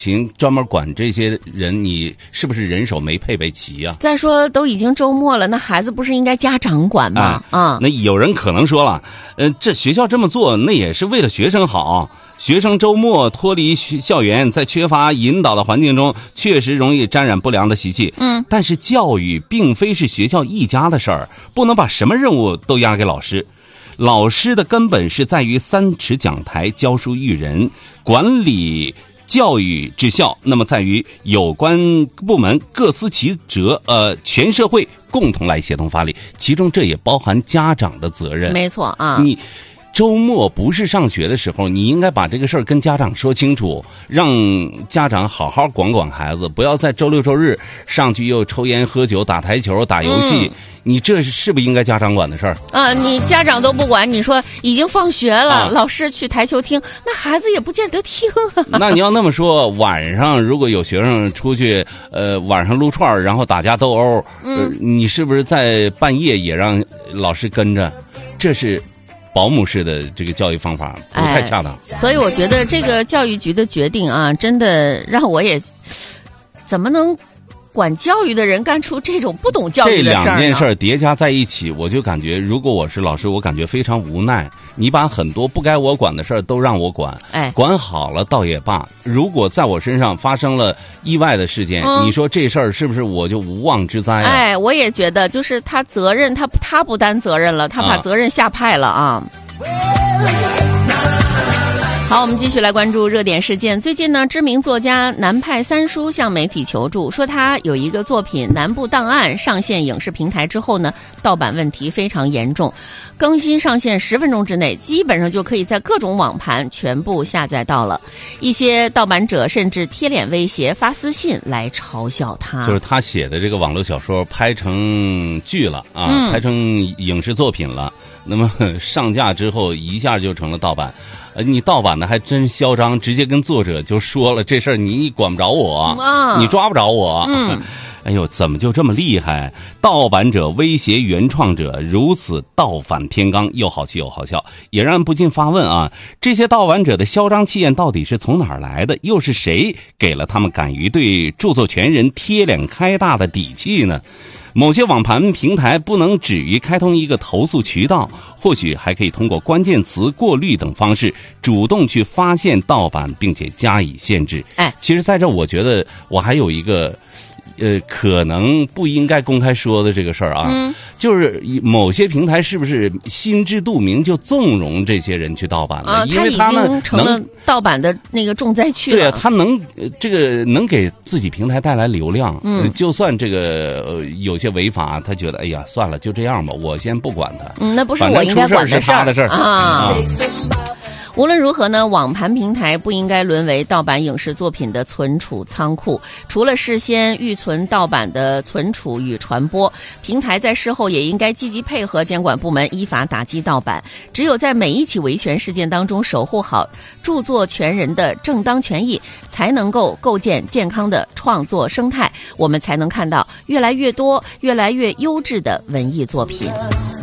专门管这些人，你是不是人手没配备齐啊？ 再说都已经周末了，那孩子不是应该家长管吗？ 那有人可能说了，这学校这么做，那也是为了学生好。学生周末脱离校园，在缺乏引导的环境中，确实容易沾染不良的习气。但是教育并非是学校一家的事儿，不能把什么任务都压给老师。老师的根本是在于3尺讲台，教书育人，管理教育之效，那么在于有关部门各司其责，全社会共同来协同发力，其中这也包含家长的责任。 没错啊， 你周末不是上学的时候，你应该把这个事儿跟家长说清楚，让家长好好管管孩子，不要在周六周日上去又抽烟喝酒打台球打游戏。你这是不是应该家长管的事儿啊？你家长都不管，你说已经放学了，老师去台球厅，那孩子也不见得听啊。 那你要那么说，晚上如果有学生出去，晚上撸串然后打架斗殴，你是不是在半夜也让老师跟着？这是保姆式的这个教育方法不太恰当。 所以我觉得这个教育局的决定啊，真的让我也怎么能管教育的人干出这种不懂教育的事儿呢？ 这2件事叠加在一起，我就感觉，如果我是老师，我感觉非常无奈。你把很多不该我管的事儿都让我管，管好了倒也罢。如果在我身上发生了意外的事件，你说这事儿是不是我就无妄之灾啊？ 我也觉得，就是他责任，他不担责任了，他把责任下派了啊。好，我们继续来关注热点事件。最近呢，知名作家南派三叔向媒体求助，说他有一个作品《南部档案》上线影视平台之后呢，盗版问题非常严重，更新上线10分钟之内，基本上就可以在各种网盘全部下载到了。一些盗版者甚至贴脸威胁、发私信来嘲笑他。 就是他写的这个网络小说拍成剧了啊，拍成影视作品了，那么上架之后一下就成了盗版。你盗版的还真嚣张，直接跟作者就说了这事儿，你管不着我，你抓不着我。哎呦，怎么就这么厉害？盗版者威胁原创者，如此盗反天罡，又好气又好笑，也让人不禁发问啊：这些盗版者的嚣张气焰到底是从哪儿来的？又是谁给了他们敢于对著作权人贴脸开大的底气呢？某些网盘平台不能止于开通一个投诉渠道，或许还可以通过关键词过滤等方式，主动去发现盗版，并且加以限制。其实在这我觉得我还有一个可能不应该公开说的这个事儿啊，就是某些平台是不是心知肚明就纵容这些人去盗版了？因为他们成了盗版的那个重灾区了。 对啊，他能给自己平台带来流量。就算这个有些违法，他觉得哎呀算了，就这样吧，我先不管他。 那不是我应该管的事儿。 反正出事是他的事儿啊。 无论如何呢，网盘平台不应该沦为盗版影视作品的存储仓库。除了事先预存盗版的存储与传播，平台在事后也应该积极配合监管部门依法打击盗版。只有在每一起维权事件当中守护好著作权人的正当权益，才能够构建健康的创作生态，我们才能看到越来越多、越来越优质的文艺作品。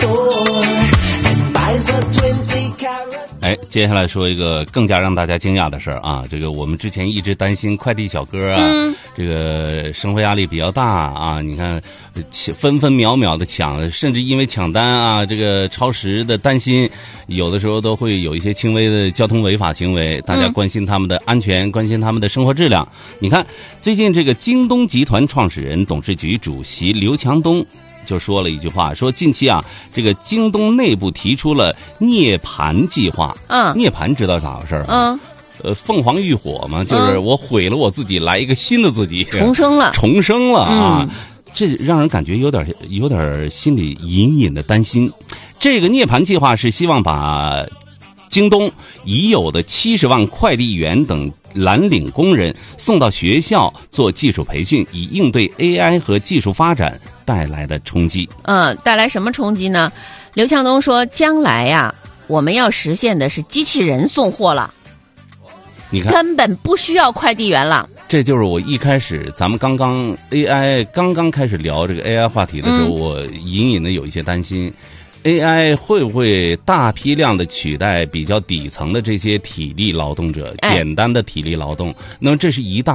接下来说一个更加让大家惊讶的事儿啊！这个我们之前一直担心快递小哥啊，这个生活压力比较大啊，你看分分秒秒的抢，甚至因为抢单啊，这个超时的担心，有的时候都会有一些轻微的交通违法行为。大家关心他们的安全，关心他们的生活质量。你看，最近这个京东集团创始人、董事局主席刘强东就说了一句话，说近期啊，这个京东内部提出了涅槃计划。涅槃知道咋回事吗？凤凰浴火嘛，就是我毁了我自己，来一个新的自己，重生了啊！这让人感觉有点心里隐隐的担心。这个涅槃计划是希望把京东已有的70万快递员等蓝领工人送到学校做技术培训，以应对 AI 和技术发展带来的冲击。 带来什么冲击呢？刘强东说，将来呀，我们要实现的是机器人送货了， 你看根本不需要快递员了。 这就是我一开始咱们刚刚开始聊这个 AI 话题的时候，我隐隐的有一些担心。AI 会不会大批量的取代比较底层的这些体力劳动者，简单的体力劳动？那么这是一大